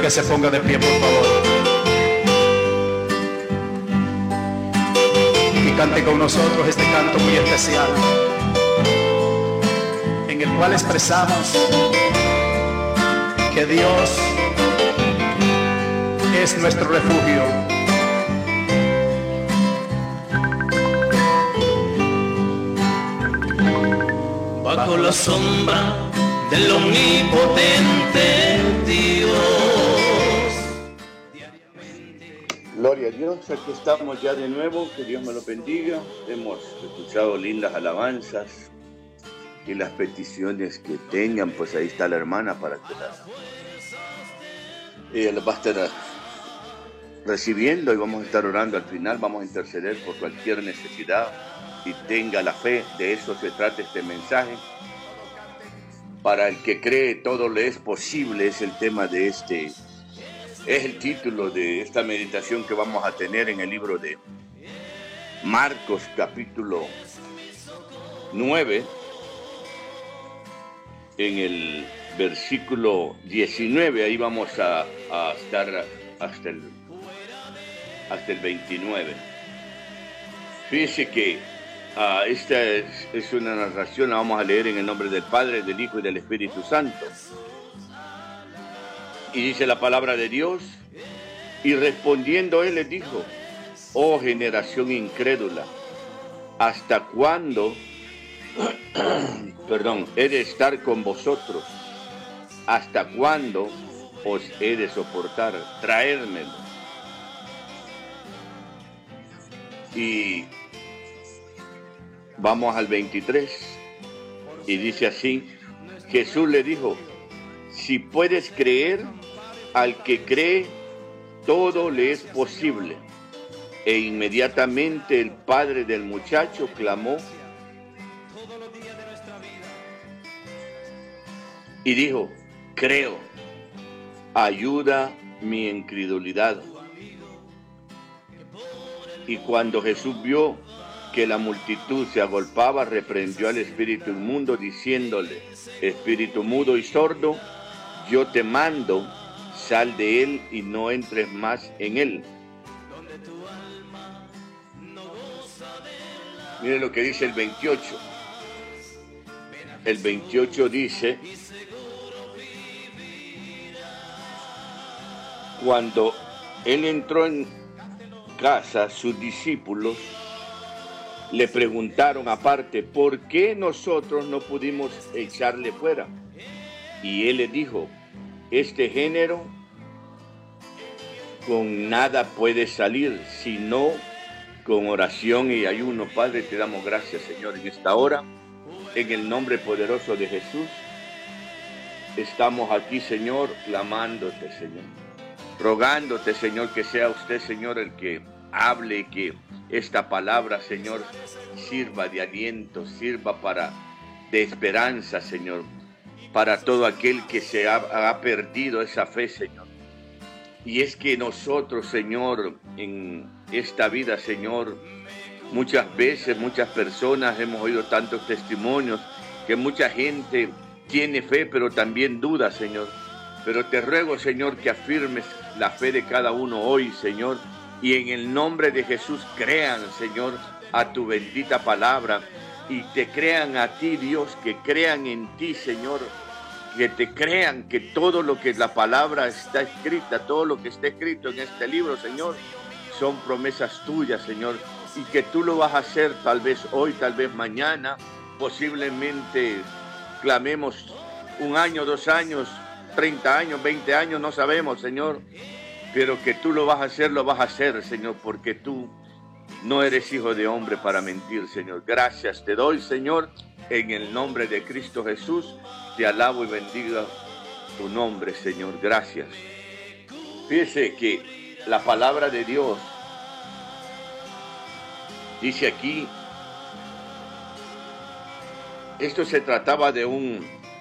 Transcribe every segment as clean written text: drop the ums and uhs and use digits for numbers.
que se ponga de pie, por favor. Y cante con nosotros este canto muy especial, en el cual expresamos que Dios es nuestro refugio. Bajo la sombra del omnipotente Dios. Gloria a Dios, aquí estamos ya de nuevo, que Dios me lo bendiga. Hemos escuchado lindas alabanzas y las peticiones que tengan, pues ahí está la hermana para que ella las va a estar recibiendo y vamos a estar orando al final, vamos a interceder por cualquier necesidad y tenga la fe. De eso se trata este mensaje. Para el que cree, todo le es posible, es el tema de es el título de esta meditación que vamos a tener en el libro de Marcos, capítulo 9, en el versículo 19, ahí vamos a estar hasta el 29. Fíjese que esta es una narración, la vamos a leer en el nombre del Padre, del Hijo y del Espíritu Santo. Y dice la palabra de Dios: y respondiendo él les dijo: oh generación incrédula, ¿hasta cuándo he de estar con vosotros? ¿Hasta cuándo os he de soportar? Traédmelo. Y vamos al 23, y dice así: Jesús le dijo: si puedes creer, al que cree, todo le es posible. E inmediatamente el padre del muchacho clamó y dijo: creo, ayuda mi incredulidad. Y cuando Jesús vio que la multitud se agolpaba, reprendió al espíritu inmundo, diciéndole: espíritu mudo y sordo, yo te mando, sal de él y no entres más en él. Mire lo que dice el 28. El 28 dice: cuando él entró en casa, sus discípulos le preguntaron aparte: ¿por qué nosotros no pudimos echarle fuera? Y él les dijo: este género con nada puede salir, sino con oración y ayuno. Padre, te damos gracias, Señor, en esta hora, en el nombre poderoso de Jesús. Estamos aquí, Señor, clamándote, Señor, rogándote, Señor, que sea usted, Señor, el que hable, y que esta palabra, Señor, sirva de aliento, sirva de esperanza, Señor, para todo aquel que se ha perdido esa fe, Señor. Y es que nosotros, Señor, en esta vida, Señor, muchas veces, muchas personas hemos oído tantos testimonios que mucha gente tiene fe, pero también duda, Señor. Pero te ruego, Señor, que afirmes la fe de cada uno hoy, Señor, y en el nombre de Jesús crean, Señor, a tu bendita palabra, y te crean a ti, Dios, que crean en ti, Señor, que te crean que todo lo que la palabra está escrita, todo lo que está escrito en este libro, Señor, son promesas tuyas, Señor, y que tú lo vas a hacer tal vez hoy, tal vez mañana, posiblemente clamemos 1 año, 2 años, 30 años, 20 años, no sabemos, Señor, pero que tú lo vas a hacer, Señor, porque tú no eres hijo de hombre para mentir, Señor. Gracias te doy, Señor, en el nombre de Cristo Jesús. Te alabo y bendiga tu nombre, Señor. Gracias. Fíjese que la palabra de Dios dice aquí, esto se trataba de un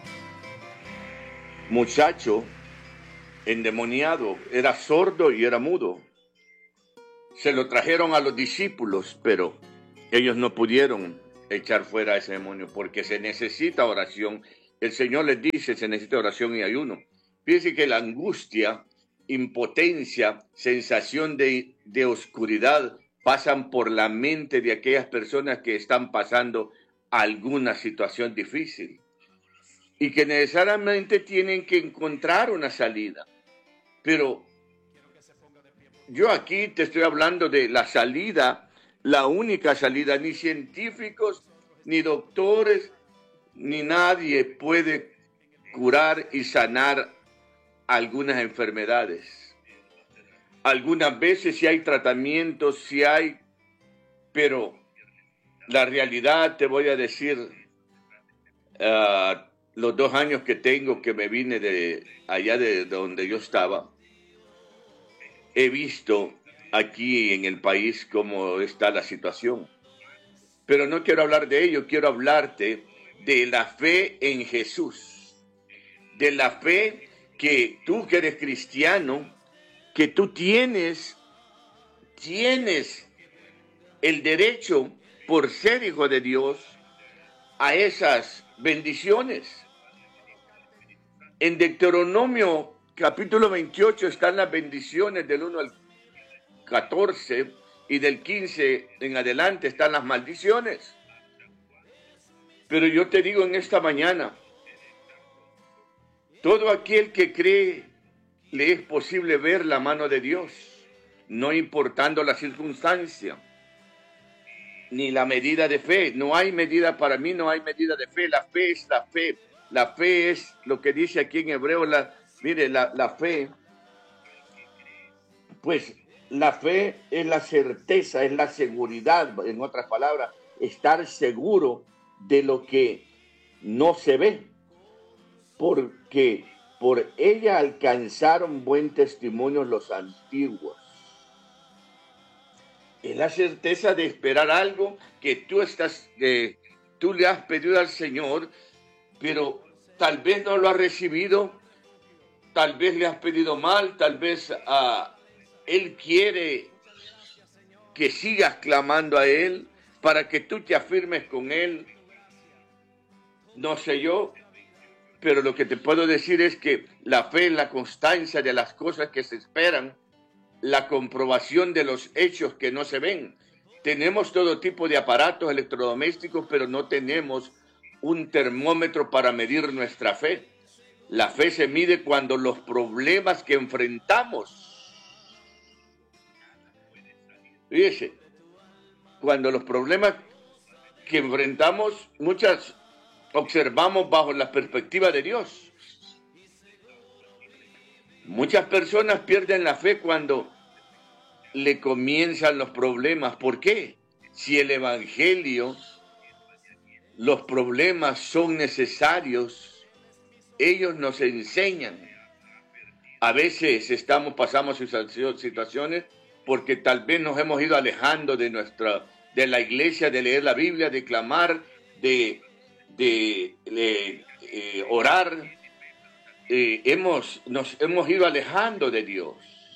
muchacho endemoniado, era sordo y era mudo. Se lo trajeron a los discípulos, pero ellos no pudieron echar fuera a ese demonio porque se necesita oración. El Señor les dice, se necesita oración y ayuno. Fíjense que la angustia impotencia, sensación de oscuridad pasan por la mente de aquellas personas que están pasando alguna situación difícil y que necesariamente tienen que encontrar una salida. Pero yo aquí te estoy hablando de la salida, la única salida. Ni científicos, ni doctores, ni nadie puede curar y sanar algunas enfermedades. Algunas veces sí hay tratamientos, sí hay, pero la realidad, te voy a decir, los 2 años que tengo que me vine de allá de donde yo estaba, he visto aquí en el país cómo está la situación. Pero no quiero hablar de ello, quiero hablarte de la fe en Jesús, de la fe que tú que eres cristiano, que tú tienes el derecho por ser hijo de Dios a esas bendiciones. En Deuteronomio capítulo 28 están las bendiciones del 1 al 14 y del 15 en adelante están las maldiciones. Pero yo te digo en esta mañana, todo aquel que cree le es posible ver la mano de Dios, no importando la circunstancia, ni la medida de fe. No hay medida para mí, no hay medida de fe. La fe es la fe. La fe es lo que dice aquí en hebreo, la fe, pues la fe es la certeza, es la seguridad, en otras palabras, estar seguro de lo que no se ve, porque por ella alcanzaron buen testimonio los antiguos. Es la certeza de esperar algo que tú le has pedido al Señor, pero tal vez no lo has recibido, tal vez le has pedido mal, tal vez Él quiere que sigas clamando a Él para que tú te afirmes con Él. No sé yo, pero lo que te puedo decir es que la fe es la constancia de las cosas que se esperan, la comprobación de los hechos que no se ven. Tenemos todo tipo de aparatos electrodomésticos, pero no tenemos un termómetro para medir nuestra fe. La fe se mide cuando los problemas que enfrentamos, fíjese, cuando los problemas que enfrentamos, muchas observamos bajo la perspectiva de Dios. Muchas personas pierden la fe cuando le comienzan los problemas. ¿Por qué? Si el Evangelio, los problemas son necesarios, ellos nos enseñan. A veces pasamos situaciones porque tal vez nos hemos ido alejando de la iglesia, de leer la Biblia, de clamar, de orar. Nos hemos ido alejando de Dios.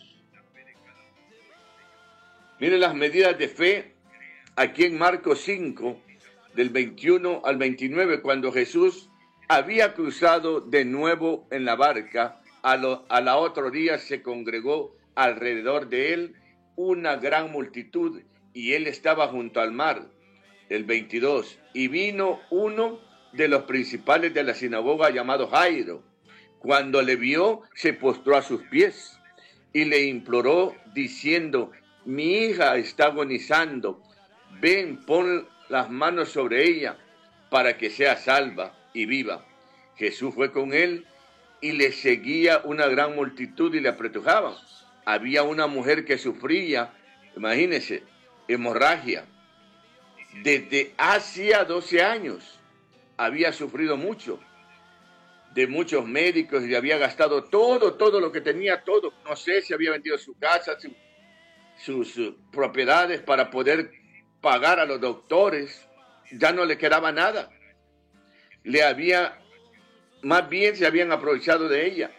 Miren las medidas de fe aquí en Marcos 5, del 21 al 29, cuando Jesús había cruzado de nuevo en la barca, a la otro día se congregó alrededor de él una gran multitud y él estaba junto al mar. El 22, y vino uno de los principales de la sinagoga llamado Jairo. Cuando le vio, se postró a sus pies y le imploró diciendo: mi hija está agonizando, ven, pon las manos sobre ella para que sea salva y viva. Jesús fue con él y le seguía una gran multitud y le apretujaban. Había una mujer que sufría, imagínense, hemorragia. Desde hacía 12 años había sufrido mucho, de muchos médicos, y había gastado todo lo que tenía, todo. No sé si había vendido su casa, sus propiedades para poder pagar a los doctores. Ya no le quedaba nada. Más bien se habían aprovechado de ella.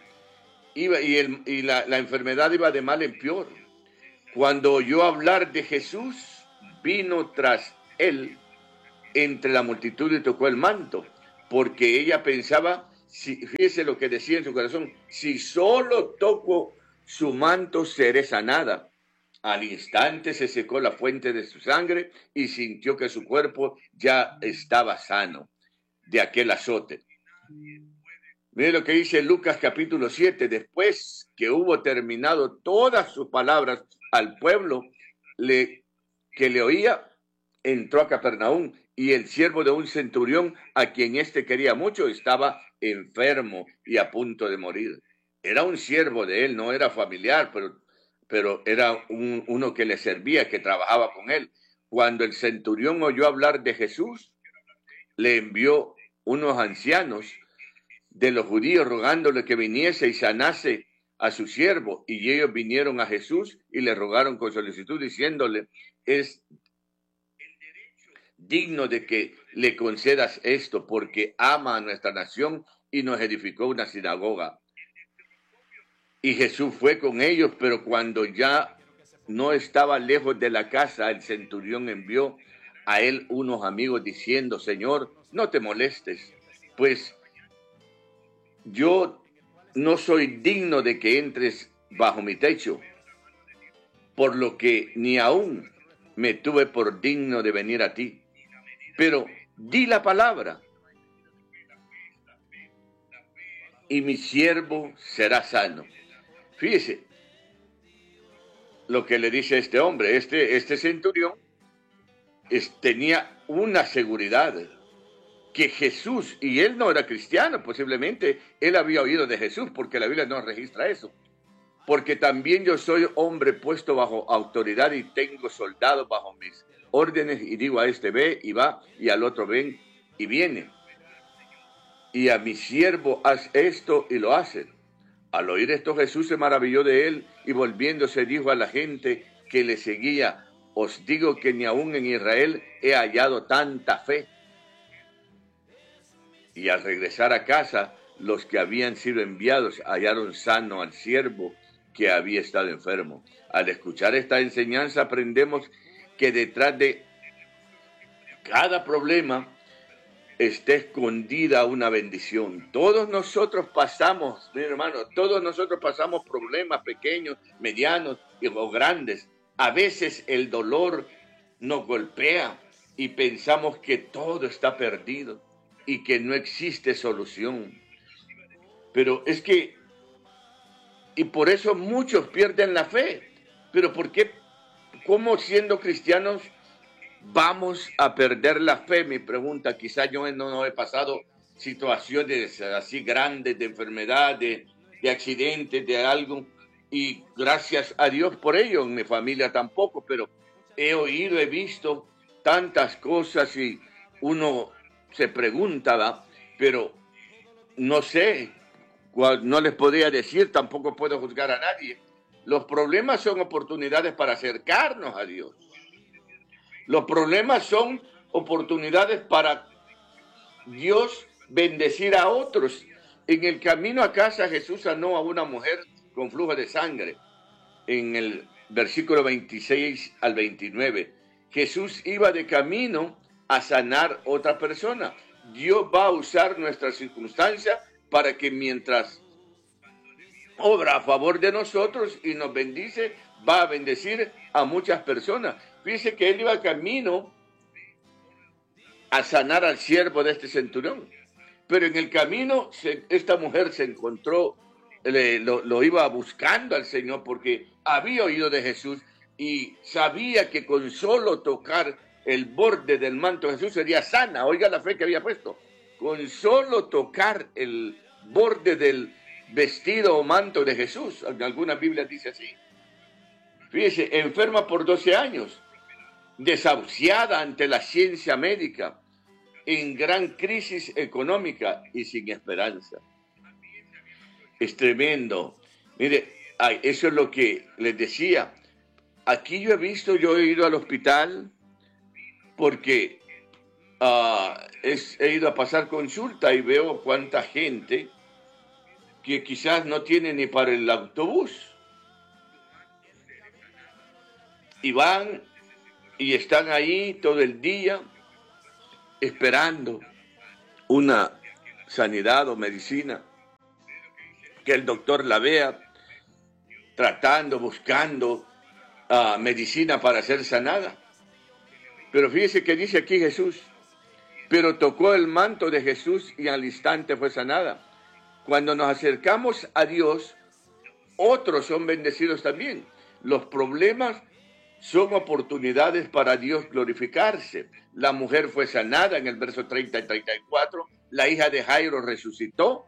La enfermedad iba de mal en peor. Cuando oyó hablar de Jesús, vino tras él entre la multitud y tocó el manto, porque ella pensaba, fíjese lo que decía en su corazón: si solo toco su manto seré sanada. Al instante se secó la fuente de su sangre y sintió que su cuerpo ya estaba sano de aquel azote. Mire lo que dice Lucas capítulo 7. Después que hubo terminado todas sus palabras al pueblo que le oía, entró a Capernaum, y el siervo de un centurión, a quien éste quería mucho, estaba enfermo y a punto de morir. Era un siervo de él, no era familiar, pero era uno que le servía, que trabajaba con él. Cuando el centurión oyó hablar de Jesús, le envió unos ancianos de los judíos rogándole que viniese y sanase a su siervo. Y ellos vinieron a Jesús y le rogaron con solicitud, diciéndole: es digno de que le concedas esto, porque ama a nuestra nación y nos edificó una sinagoga. Y Jesús fue con ellos, pero cuando ya no estaba lejos de la casa, el centurión envió a él unos amigos diciendo: Señor, no te molestes, pues yo no soy digno de que entres bajo mi techo, por lo que ni aún me tuve por digno de venir a ti. Pero di la palabra y mi siervo será sano. Fíjese lo que le dice este hombre. Este centurión tenía una seguridad que Jesús, y él no era cristiano, posiblemente él había oído de Jesús, porque la Biblia no registra eso. Porque también yo soy hombre puesto bajo autoridad y tengo soldados bajo mis órdenes, y digo a este ve y va, y al otro ven y viene. Y a mi siervo haz esto, y lo hace. Al oír esto, Jesús se maravilló de él, y volviéndose dijo a la gente que le seguía: os digo que ni aún en Israel he hallado tanta fe. Y al regresar a casa, los que habían sido enviados hallaron sano al siervo que había estado enfermo. Al escuchar esta enseñanza, aprendemos que detrás de cada problema está escondida una bendición. Todos nosotros pasamos, mi hermano, todos nosotros pasamos problemas pequeños, medianos o grandes. A veces el dolor nos golpea y pensamos que todo está perdido y que no existe solución. Pero es que, y por eso muchos pierden la fe. Pero ¿por qué? ¿Cómo siendo cristianos vamos a perder la fe? Mi pregunta. Quizás yo no he pasado situaciones así grandes de enfermedad, de accidentes, de algo, y gracias a Dios por ello. En mi familia tampoco, pero he oído, he visto tantas cosas y uno se pregunta, ¿va? Pero no sé, no les podría decir, tampoco puedo juzgar a nadie. Los problemas son oportunidades para acercarnos a Dios. Los problemas son oportunidades para Dios bendecir a otros. En el camino a casa, Jesús sanó a una mujer con flujo de sangre. En el versículo 26 al 29, Jesús iba de camino a sanar otra persona. Dios va a usar nuestras circunstancias para que mientras obra a favor de nosotros y nos bendice, va a bendecir a muchas personas. Fíjese que él iba camino a sanar al siervo de este centurión, pero en el camino esta mujer se encontró, lo iba buscando al Señor porque había oído de Jesús y sabía que con solo tocar el borde del manto de Jesús sería sana. Oiga la fe que había puesto. Con solo tocar el borde del vestido o manto de Jesús. En algunas Biblias dice así. Fíjese, enferma por 12 años, desahuciada ante la ciencia médica, en gran crisis económica y sin esperanza. Es tremendo. Mire, eso es lo que les decía. Aquí yo he ido al hospital porque he ido a pasar consulta y veo cuánta gente que quizás no tiene ni para el autobús. Y van y están ahí todo el día esperando una sanidad o medicina, que el doctor la vea. tratando, buscando medicina para ser sanada. Pero fíjese que dice aquí Jesús, pero tocó el manto de Jesús y al instante fue sanada. Cuando nos acercamos a Dios, otros son bendecidos también. Los problemas son oportunidades para Dios glorificarse. La mujer fue sanada en el verso 30 y 34. La hija de Jairo resucitó.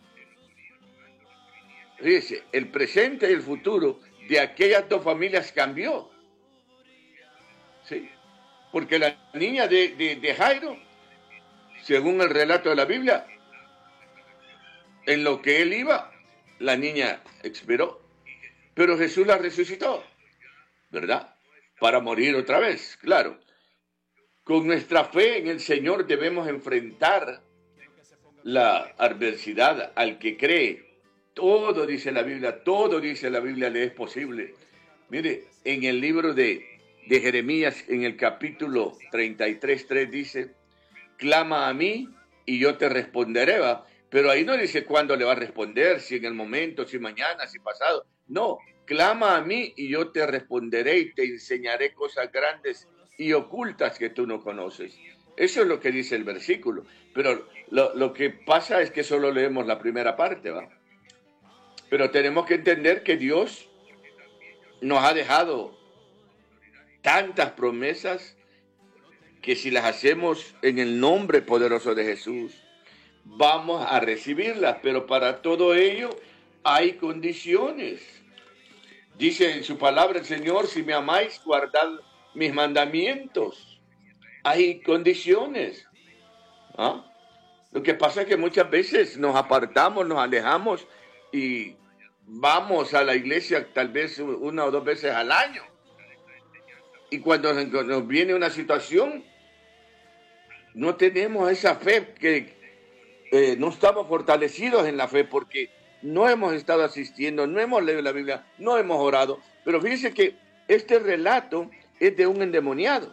Fíjese, el presente y el futuro de aquellas dos familias cambió. ¿Sí? Porque la niña de Jairo, según el relato de la Biblia, en lo que él iba, la niña expiró. Pero Jesús la resucitó, ¿verdad? Para morir otra vez, claro. Con nuestra fe en el Señor debemos enfrentar la adversidad. Al que cree, todo dice la Biblia, le es posible. Mire, en el libro de Jeremías, en el capítulo 33:3 dice, clama a mí y yo te responderé, ¿va? Pero ahí no dice cuándo le va a responder, si en el momento, si mañana, si pasado. No, clama a mí y yo te responderé y te enseñaré cosas grandes y ocultas que tú no conoces. Eso es lo que dice el versículo. Pero lo que pasa es que solo leemos la primera parte, ¿va? Pero tenemos que entender que Dios nos ha dejado tantas promesas que si las hacemos en el nombre poderoso de Jesús, vamos a recibirlas. Pero para todo ello hay condiciones. Dice en su palabra el Señor, si me amáis, guardad mis mandamientos. Hay condiciones. ¿Ah? Lo que pasa es que muchas veces nos apartamos, nos alejamos y vamos a la iglesia tal vez 1 o 2 veces al año. Y cuando nos viene una situación, no tenemos esa fe, que no estamos fortalecidos en la fe porque no hemos estado asistiendo, no hemos leído la Biblia, no hemos orado. Pero fíjense que este relato es de un endemoniado.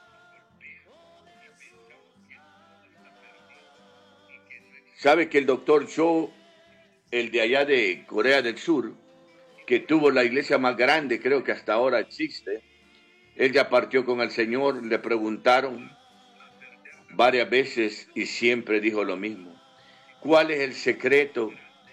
¿Sabe que el doctor Cho, el de allá de Corea del Sur, que tuvo la iglesia más grande, creo que hasta ahora existe, él ya partió con el Señor, le preguntaron varias veces y siempre dijo lo mismo? ¿Cuál es el secreto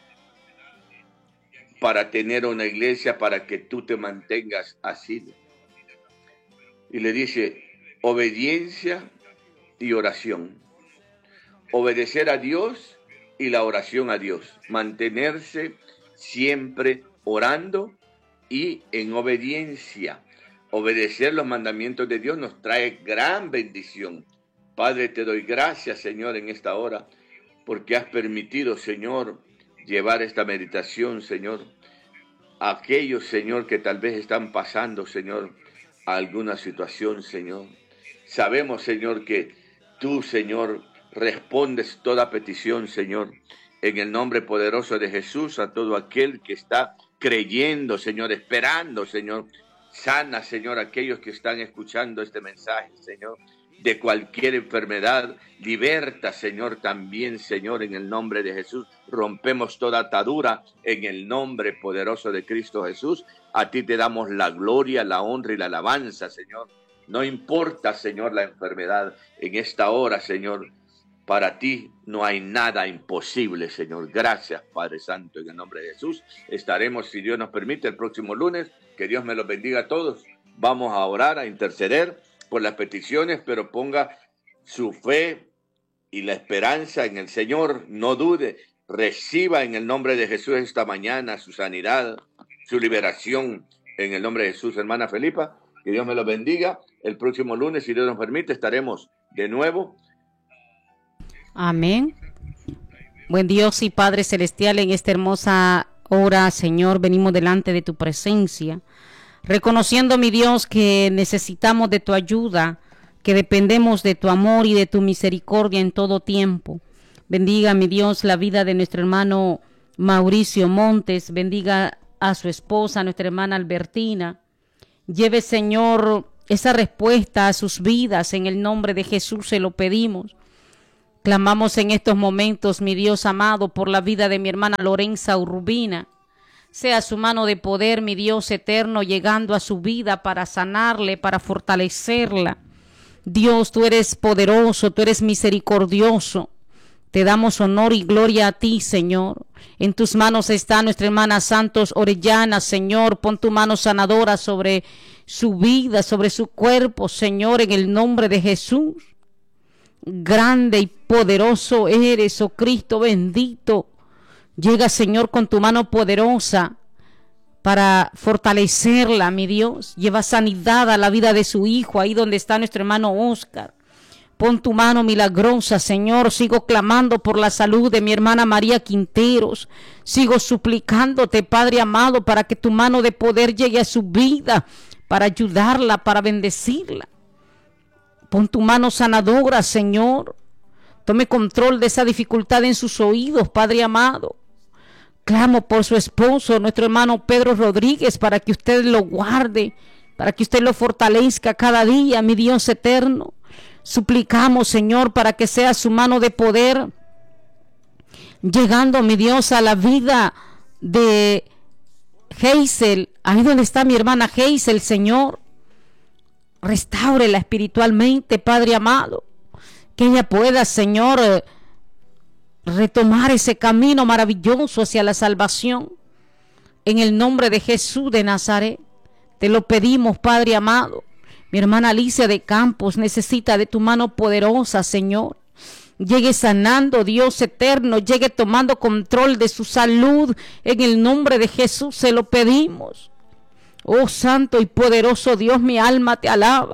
para tener una iglesia, para que tú te mantengas así? Y le dice, obediencia y oración. Obedecer a Dios y la oración a Dios. Mantenerse siempre orando y en obediencia. Obedecer los mandamientos de Dios nos trae gran bendición. Padre, te doy gracias, Señor, en esta hora, porque has permitido, Señor, llevar esta meditación, Señor, a aquellos, Señor, que tal vez están pasando, Señor, a alguna situación, Señor. Sabemos, Señor, que tú, Señor, respondes toda petición, Señor, en el nombre poderoso de Jesús, a todo aquel que está creyendo, Señor, esperando, Señor. Sana, Señor, aquellos que están escuchando este mensaje, Señor, de cualquier enfermedad. Liberta, Señor, también, Señor, en el nombre de Jesús. Rompemos toda atadura en el nombre poderoso de Cristo Jesús. A ti te damos la gloria, la honra y la alabanza, Señor. No importa, Señor, la enfermedad en esta hora, Señor. Para ti no hay nada imposible, Señor. Gracias, Padre Santo, en el nombre de Jesús. Estaremos, si Dios nos permite, el próximo lunes. Que Dios me los bendiga a todos. Vamos a orar, a interceder por las peticiones, pero ponga su fe y la esperanza en el Señor. No dude, reciba en el nombre de Jesús esta mañana su sanidad, su liberación en el nombre de Jesús. Hermana Felipa, que Dios me los bendiga. El próximo lunes, si Dios nos permite, estaremos de nuevo. Amén. Buen Dios y Padre Celestial, en esta hermosa hora, Señor, venimos delante de tu presencia, reconociendo, mi Dios, que necesitamos de tu ayuda, que dependemos de tu amor y de tu misericordia en todo tiempo. Bendiga, mi Dios, la vida de nuestro hermano Mauricio Montes, bendiga a su esposa, nuestra hermana Albertina. Lleve, Señor, esa respuesta a sus vidas, en el nombre de Jesús se lo pedimos. Clamamos en estos momentos, mi Dios amado, por la vida de mi hermana Lorenza Urbina. Sea su mano de poder, mi Dios eterno, llegando a su vida para sanarle, para fortalecerla. Dios, tú eres poderoso, tú eres misericordioso. Te damos honor y gloria a ti, Señor. En tus manos está nuestra hermana Santos Orellana, Señor. Pon tu mano sanadora sobre su vida, sobre su cuerpo, Señor, en el nombre de Jesús. Grande y poderoso eres, oh Cristo bendito. Llega, Señor, con tu mano poderosa para fortalecerla, mi Dios. Lleva sanidad a la vida de su hijo, ahí donde está nuestro hermano Oscar. Pon tu mano milagrosa, Señor. Sigo clamando por la salud de mi hermana María Quinteros. Sigo suplicándote, Padre amado, para que tu mano de poder llegue a su vida, para ayudarla, para bendecirla. Pon tu mano sanadora, Señor. Tome control de esa dificultad en sus oídos, Padre amado. Clamo por su esposo, nuestro hermano Pedro Rodríguez, para que usted lo guarde, para que usted lo fortalezca cada día, mi Dios eterno. Suplicamos, Señor, para que sea su mano de poder llegando, mi Dios, a la vida de Hazel, ahí donde está mi hermana Hazel, Señor. Restáurela espiritualmente, Padre amado, que ella pueda, Señor, retomar ese camino maravilloso hacia la salvación. En el nombre de Jesús de Nazaret, te lo pedimos, Padre amado. Mi hermana Alicia de Campos necesita de tu mano poderosa, Señor. Llegue sanando, Dios eterno, llegue tomando control de su salud. En el nombre de Jesús se lo pedimos. Oh santo y poderoso Dios, mi alma te alaba.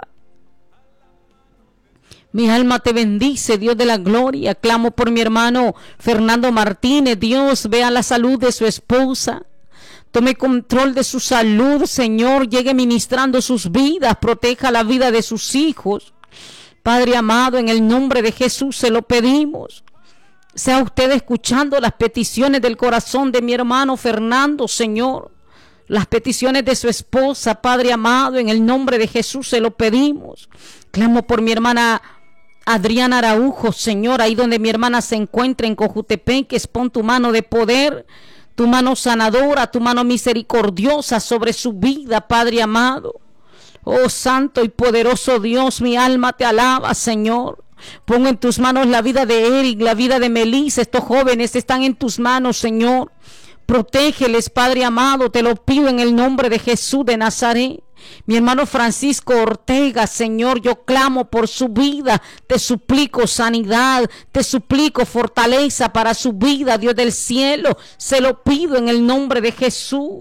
Mi alma te bendice, Dios de la gloria. Clamo por mi hermano Fernando Martínez. Dios, vea la salud de su esposa. Tome control de su salud, Señor. Llegue ministrando sus vidas. Proteja la vida de sus hijos. Padre amado, en el nombre de Jesús se lo pedimos. Sea usted escuchando las peticiones del corazón de mi hermano Fernando, Señor. Las peticiones de su esposa, Padre amado, en el nombre de Jesús se lo pedimos. Clamo por mi hermana Adriana Araujo, Señor, ahí donde mi hermana se encuentra en Cojutepeques. Pon tu mano de poder, tu mano sanadora, tu mano misericordiosa sobre su vida, Padre amado. Oh santo y poderoso Dios, mi alma te alaba, Señor. Pon en tus manos la vida de Eric, la vida de Melissa. Estos jóvenes están en tus manos, Señor. Protégeles, Padre amado, te lo pido en el nombre de Jesús de Nazaret. Mi hermano Francisco Ortega, Señor, yo clamo por su vida. Te suplico sanidad, te suplico fortaleza para su vida, Dios del cielo. Se lo pido en el nombre de Jesús.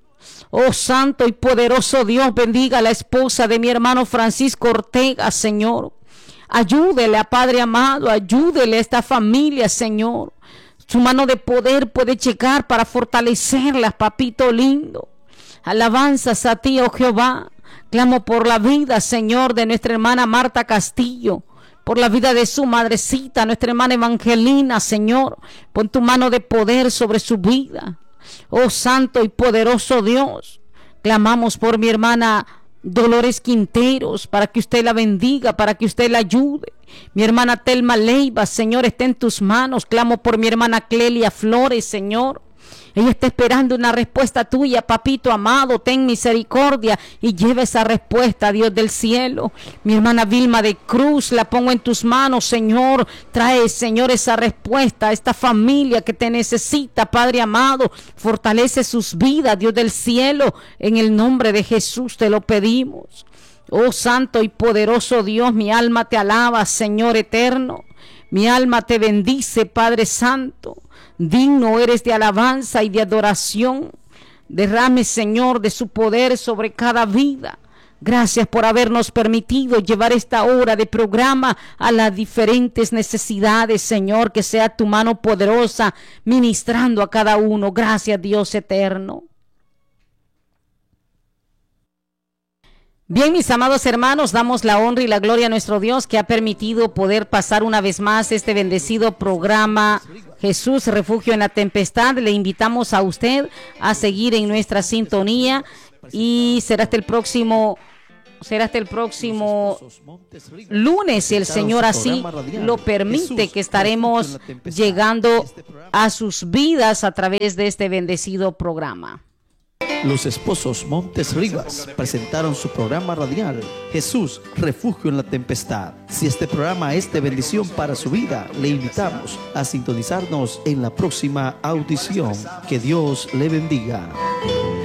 Oh santo y poderoso Dios, bendiga a la esposa de mi hermano Francisco Ortega, Señor. Ayúdele a Padre amado, ayúdele a esta familia, Señor. Su mano de poder puede llegar para fortalecerlas, papito lindo. Alabanzas a ti, oh Jehová. Clamo por la vida, Señor, de nuestra hermana Marta Castillo. Por la vida de su madrecita, nuestra hermana Evangelina, Señor. Pon tu mano de poder sobre su vida. Oh santo y poderoso Dios. Clamamos por mi hermana Dolores Quinteros, para que usted la bendiga, para que usted la ayude. Mi hermana Telma Leiva, Señor, está en tus manos. Clamo por mi hermana Clelia Flores, Señor. Ella está esperando una respuesta tuya, papito amado. Ten misericordia y lleva esa respuesta, Dios del cielo. Mi hermana Vilma de Cruz, la pongo en tus manos, Señor. Trae, Señor, esa respuesta a esta familia que te necesita, Padre amado. Fortalece sus vidas, Dios del cielo. En el nombre de Jesús te lo pedimos. Oh santo y poderoso Dios, mi alma te alaba, Señor eterno. Mi alma te bendice, Padre santo. Digno eres de alabanza y de adoración. Derrame, Señor, de su poder sobre cada vida. Gracias por habernos permitido llevar esta hora de programa a las diferentes necesidades, Señor. Que sea tu mano poderosa ministrando a cada uno. Gracias, Dios eterno. Bien, mis amados hermanos, damos la honra y la gloria a nuestro Dios, que ha permitido poder pasar una vez más este bendecido programa Jesús, Refugio en la Tempestad. Le invitamos a usted a seguir en nuestra sintonía y será hasta el próximo será hasta el próximo lunes, si el Señor así lo permite, que estaremos llegando a sus vidas a través de este bendecido programa. Los esposos Montes Rivas presentaron su programa radial Jesús, Refugio en la Tempestad. Si este programa es de bendición para su vida, le invitamos a sintonizarnos en la próxima audición. Que Dios le bendiga.